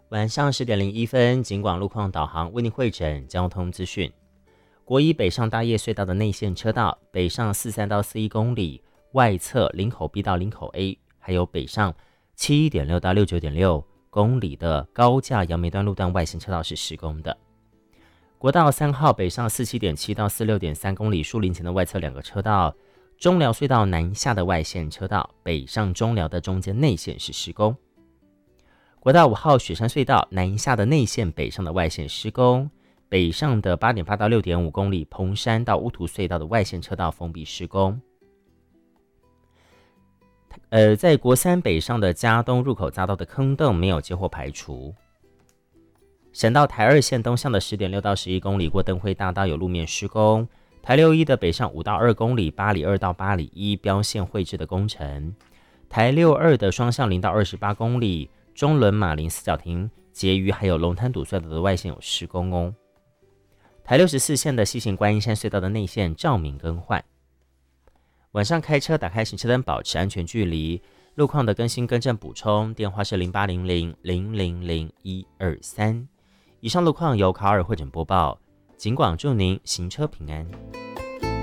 晚上10:01，警广路况导航为您汇整交通资讯。国一北上大叶隧道的内线车道，北上43到41公里，外侧林口 B 到林口 A， 还有北上71.6到69.6公里的高架杨梅端路段外线车道是施工的。国道3号北上47.7到46.3公里，树林前的外侧2个车道，中寮隧道南下的外线车道，北上中寮的中间内线是施工。国道5号雪山隧道南下的内线北上的外线施工，北上的8.8到6.5公里，蓬山到乌图隧道的外线车道封闭施工。在国3北上的嘉东入口匝道的坑洞没有接获排除。省道台2线东向的10.6到11公里，过灯辉大道有路面施工。台61的北上5到2公里，八里2到八里1标线绘制的工程。台62的双向0到28公里，中仑马林四角亭结余还有龙潭堵隧道的外线有施工哦。台64线的西行观音山隧道的内线照明更换。晚上开车打开行车灯，保持安全距离。路况的更新更正补充，电话是0800000123。以上路况由卡尔汇整播报，警广祝您行车平安。